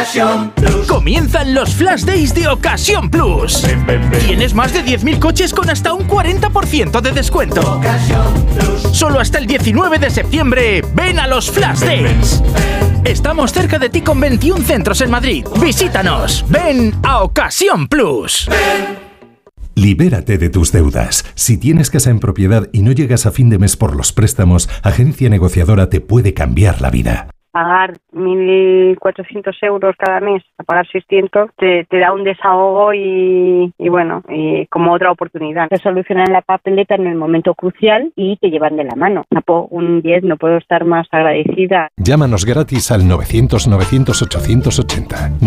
Ocasión Plus. Comienzan los Flash Days de Ocasión Plus. Tienes más de 10.000 coches con hasta un 40% de descuento. Ocasión Plus. Solo hasta el 19 de septiembre, ven a los Flash Days. Estamos cerca de ti con 21 centros en Madrid. Visítanos. Ven a Ocasión Plus. Libérate de tus deudas. Si tienes casa en propiedad y no llegas a fin de mes por los préstamos, Agencia Negociadora te puede cambiar la vida. Pagar 1.400 euros cada mes, a pagar 600, te da un desahogo y como otra oportunidad. Te solucionan la papeleta en el momento crucial y te llevan de la mano. Un 10, no puedo estar más agradecida. Llámanos gratis al 900-900-880,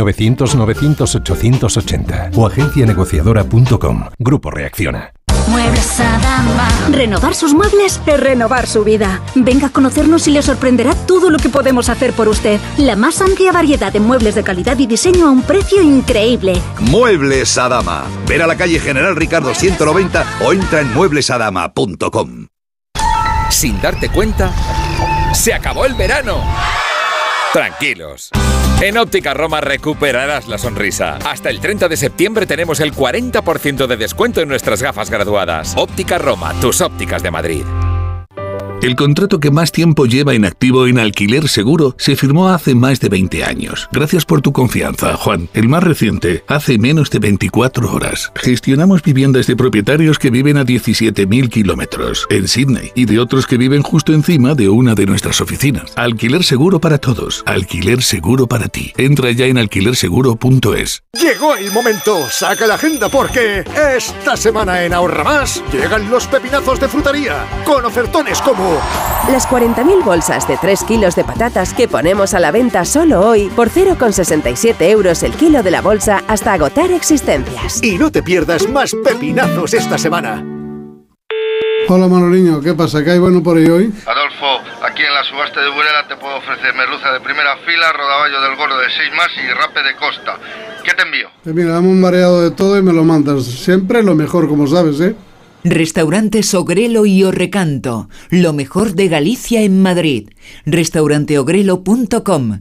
900-900-880 o agencianegociadora.com. Grupo Reacciona. Muebles Adama. Renovar sus muebles es renovar su vida. Venga a conocernos y le sorprenderá todo lo que podemos hacer por usted. La más amplia variedad de muebles de calidad y diseño a un precio increíble. Muebles Adama. Ver a la calle General Ricardo 190 o entra en mueblesadama.com. Sin darte cuenta, se acabó el verano. Tranquilos. En Óptica Roma recuperarás la sonrisa. Hasta el 30 de septiembre tenemos el 40% de descuento en nuestras gafas graduadas. Óptica Roma, tus ópticas de Madrid. El contrato que más tiempo lleva en activo en Alquiler Seguro se firmó hace más de 20 años. Gracias por tu confianza, Juan. El más reciente, hace menos de 24 horas. Gestionamos viviendas de propietarios que viven a 17.000 kilómetros en Sydney y de otros que viven justo encima de una de nuestras oficinas. Alquiler Seguro para todos. Alquiler Seguro para ti. Entra ya en alquilerseguro.es. Llegó el momento. Saca la agenda porque esta semana en Ahorra Más llegan los pepinazos de frutería con ofertones como las 40.000 bolsas de 3 kilos de patatas que ponemos a la venta solo hoy por 0,67 euros el kilo de la bolsa hasta agotar existencias. Y no te pierdas más pepinazos esta semana. Hola Manoliño, ¿qué pasa? ¿Qué hay bueno por ahí hoy? Adolfo, aquí en la subasta de Burela te puedo ofrecer merluza de primera fila, rodaballo del gordo de 6 más y rape de costa. ¿Qué te envío? Mira, dame un mareado de todo y me lo mandas. Siempre lo mejor, como sabes, ¿eh? Restaurantes Ogrelo y Orrecanto, lo mejor de Galicia en Madrid. Restauranteogrelo.com,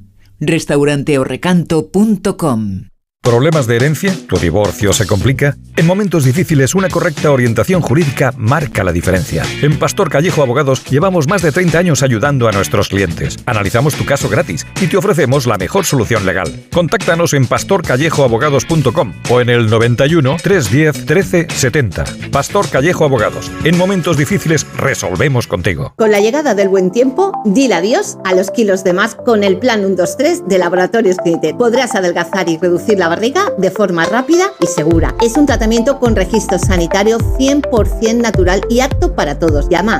restauranteorrecanto.com. ¿Problemas de herencia? ¿Tu divorcio se complica? En momentos difíciles, una correcta orientación jurídica marca la diferencia. En Pastor Callejo Abogados llevamos más de 30 años ayudando a nuestros clientes. Analizamos tu caso gratis y te ofrecemos la mejor solución legal. Contáctanos en pastorcallejoabogados.com o en el 91 310 13 70. Pastor Callejo Abogados. En momentos difíciles resolvemos contigo. Con la llegada del buen tiempo, dile adiós a los kilos de más con el Plan 123 de Laboratorios Clinitet. Podrás adelgazar y reducir la barriga de forma rápida y segura. Es un tratamiento con registro sanitario 100% natural y apto para todos. Llama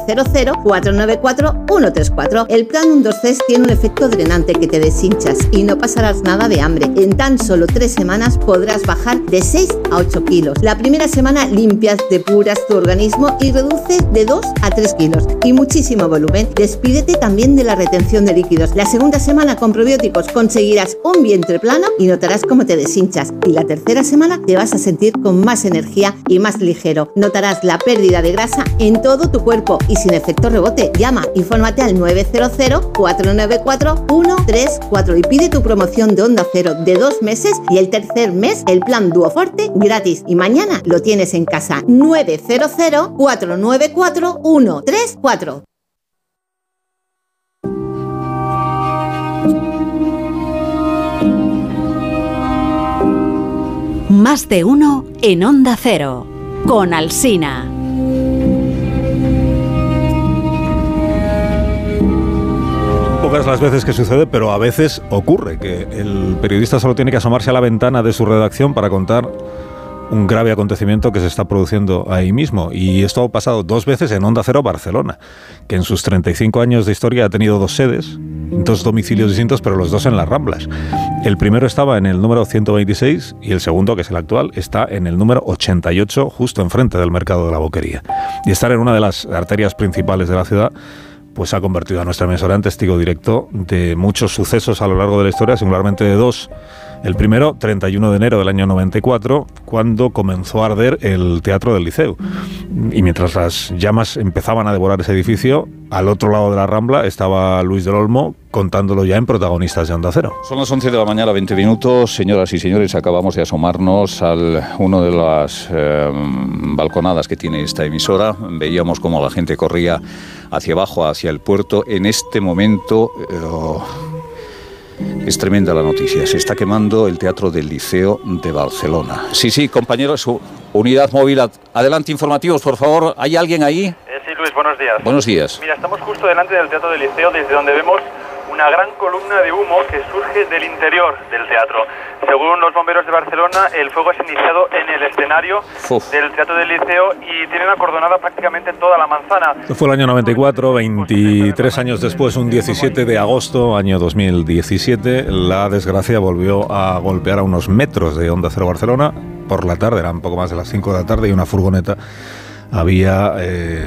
900-494-134. El Plan 123 tiene un efecto drenante que te deshinchas y no pasarás nada de hambre. En tan solo 3 semanas podrás bajar de 6 a 8 kilos. La primera semana limpias, depuras tu organismo y reduces de 2 a 3 kilos y muchísimo volumen. Despídete también de la retención de líquidos. La segunda semana con probióticos conseguirás un vientre plano y notarás cómo te deshinchas. Y la tercera semana te vas a sentir con más energía y más ligero. Notarás la pérdida de grasa en todo tu cuerpo y sin efecto rebote. Llama, infórmate al 900-494-134 y pide tu promoción de Onda Cero de 2 meses y el tercer mes el plan Duoforte gratis. Y mañana lo tienes en casa. 900-494-134. Más de uno en Onda Cero, con Alsina. Pocas las veces que sucede, pero a veces ocurre que el periodista solo tiene que asomarse a la ventana de su redacción para contar un grave acontecimiento que se está produciendo ahí mismo. Y esto ha pasado 2 veces en Onda Cero Barcelona, que en sus 35 años de historia ha tenido 2 sedes, 2 domicilios distintos, pero los 2 en las Ramblas. El primero estaba en el número 126 y el segundo, que es el actual, está en el número 88, justo enfrente del Mercado de la Boquería. Y estar en una de las arterias principales de la ciudad pues ha convertido a nuestra emisora en testigo directo de muchos sucesos a lo largo de la historia, singularmente de 2 El primero, 31 de enero del año 94, cuando comenzó a arder el Teatro del Liceo. Y mientras las llamas empezaban a devorar ese edificio, al otro lado de la Rambla estaba Luis del Olmo contándolo ya en Protagonistas de Onda Cero. Son las 11 de la mañana, 20 minutos. Señoras y señores, acabamos de asomarnos a una de las balconadas que tiene esta emisora. Veíamos cómo la gente corría hacia abajo, hacia el puerto. En este momento... es tremenda la noticia. Se está quemando el Teatro del Liceo de Barcelona. Sí, compañeros, unidad móvil. Adelante, informativos, por favor. ¿Hay alguien ahí? Sí, Luis, buenos días. Buenos días. Mira, estamos justo delante del Teatro del Liceo, desde donde vemos una gran columna de humo que surge del interior del teatro. Según los bomberos de Barcelona, el fuego es iniciado en el escenario del Teatro del Liceo y tienen acordonada prácticamente toda la manzana. Esto fue el año 94, 23 años después, un 17 de agosto, año 2017, la desgracia volvió a golpear a unos metros de Onda Cero Barcelona. Por la tarde, eran un poco más de las 5 de la tarde, y una furgoneta había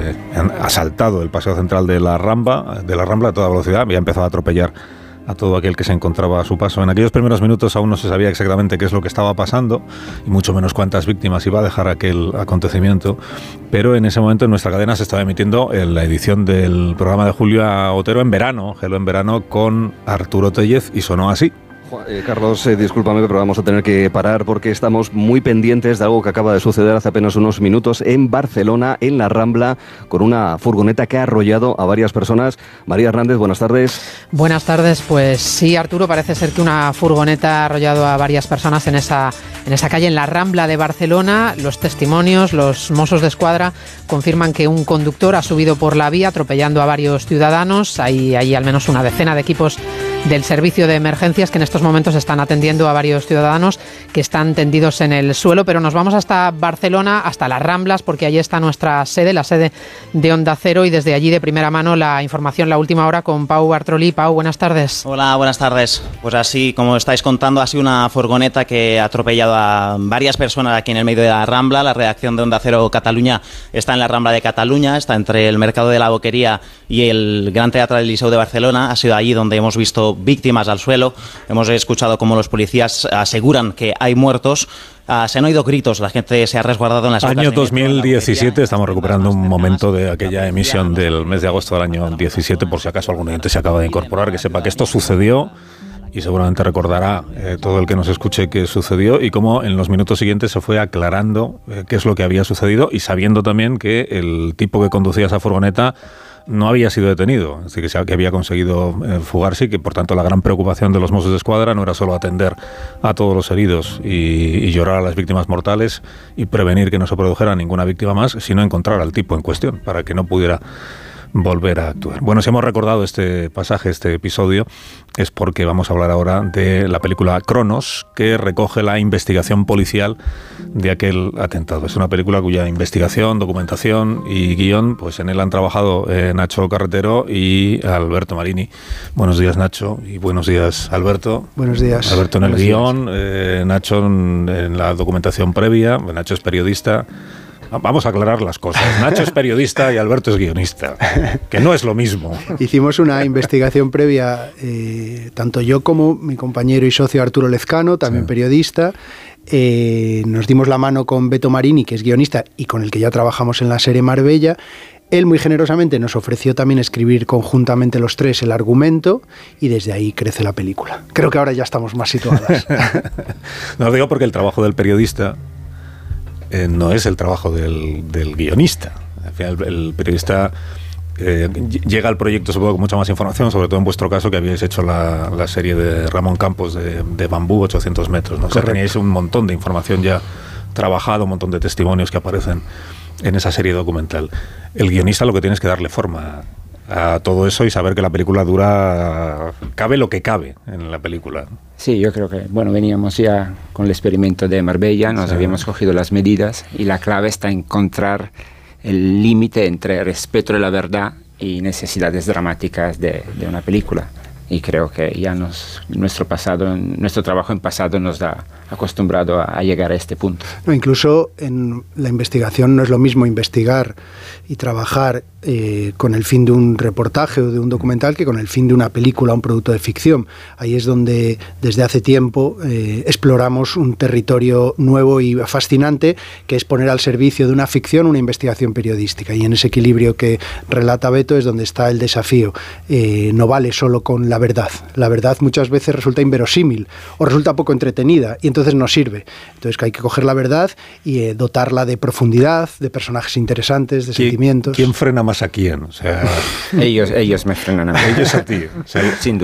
asaltado el paseo central de la Rambla a toda velocidad, había empezado a atropellar a todo aquel que se encontraba a su paso. En aquellos primeros minutos aún no se sabía exactamente qué es lo que estaba pasando, y mucho menos cuántas víctimas iba a dejar aquel acontecimiento, pero en ese momento en nuestra cadena se estaba emitiendo la edición del programa de Julia Otero en verano, Gelo en verano, con Arturo Tellez, y sonó así. Carlos, discúlpame, pero vamos a tener que parar porque estamos muy pendientes de algo que acaba de suceder hace apenas unos minutos en Barcelona, en la Rambla, con una furgoneta que ha arrollado a varias personas. María Hernández, buenas tardes. Buenas tardes. Pues sí, Arturo, parece ser que una furgoneta ha arrollado a varias personas en esa calle, en la Rambla de Barcelona. Los testimonios, los Mossos de Escuadra confirman que un conductor ha subido por la vía atropellando a varios ciudadanos. Hay al menos una decena de equipos del servicio de emergencias que en estos momentos están atendiendo a varios ciudadanos que están tendidos en el suelo, pero nos vamos hasta Barcelona, hasta las Ramblas, porque allí está nuestra sede, la sede de Onda Cero, y desde allí de primera mano la información, la última hora, con Pau Bartrolí. Pau, buenas tardes. Hola, buenas tardes. Pues así como estáis contando, ha sido una furgoneta que ha atropellado a varias personas aquí en el medio de la Rambla. La redacción de Onda Cero Cataluña está en la Rambla de Cataluña, está entre el Mercado de la Boquería y el Gran Teatro del Liceu de Barcelona. Ha sido allí donde hemos visto víctimas al suelo, hemos escuchado cómo los policías aseguran que hay muertos. Se han oído gritos, la gente se ha resguardado en las bocas. Año 2017, estamos recuperando un momento de aquella emisión del mes de agosto del año 17, por si acaso algún oyente se acaba de incorporar, que sepa que esto sucedió, y seguramente recordará todo el que nos escuche qué sucedió y cómo en los minutos siguientes se fue aclarando qué es lo que había sucedido, y sabiendo también que el tipo que conducía esa furgoneta no había sido detenido, es decir, que había conseguido fugarse, y que por tanto la gran preocupación de los Mossos de Escuadra no era solo atender a todos los heridos y llorar a las víctimas mortales y prevenir que no se produjera ninguna víctima más, sino encontrar al tipo en cuestión para que no pudiera volver a actuar. Bueno, si hemos recordado este pasaje, este episodio, es porque vamos a hablar ahora de la película Cronos, que recoge la investigación policial de aquel atentado. Es una película cuya investigación, documentación y guión, pues en él han trabajado Nacho Carretero y Alberto Marini. Buenos días, Nacho, y buenos días, Alberto. Buenos días. Alberto en el guión, Nacho en la documentación previa. Nacho es periodista. Vamos a aclarar las cosas. Nacho es periodista y Alberto es guionista, que no es lo mismo. Hicimos una investigación previa, tanto yo como mi compañero y socio Arturo Lezcano, también periodista. Nos dimos la mano con Beto Marini, que es guionista y con el que ya trabajamos en la serie Marbella. Él muy generosamente nos ofreció también escribir conjuntamente los tres el argumento, y desde ahí crece la película. Creo que ahora ya estamos más situadas. No lo digo porque el trabajo del periodista no es el trabajo del guionista. Al final, el periodista llega al proyecto, supongo, con mucha más información, sobre todo en vuestro caso, que habíais hecho la serie de Ramón Campos de Bambú, 800 metros, ¿no? O sea, teníais un montón de información ya trabajada, un montón de testimonios que aparecen en esa serie documental. El guionista lo que tiene es que darle forma a todo eso y saber que la película cabe lo que cabe en la película. Sí, yo creo que, veníamos ya con el experimento de Marbella, nos habíamos cogido las medidas, y la clave está en encontrar el límite entre respeto de la verdad y necesidades dramáticas de una película. Y creo que ya nuestro trabajo en pasado nos ha acostumbrado a llegar a este punto. No, incluso en la investigación no es lo mismo investigar y trabajar con el fin de un reportaje o de un documental que con el fin de una película, un producto de ficción. Ahí es donde desde hace tiempo exploramos un territorio nuevo y fascinante, que es poner al servicio de una ficción una investigación periodística, y en ese equilibrio que relata Beto es donde está el desafío. No vale solo con la verdad muchas veces resulta inverosímil o resulta poco entretenida y entonces no sirve. Entonces que hay que coger la verdad y dotarla de profundidad, de personajes interesantes, de sentimientos. ¿Quién frena más a quién? O sea, ellos me frenan a mí. Ellos a ti. O sea, sin duda.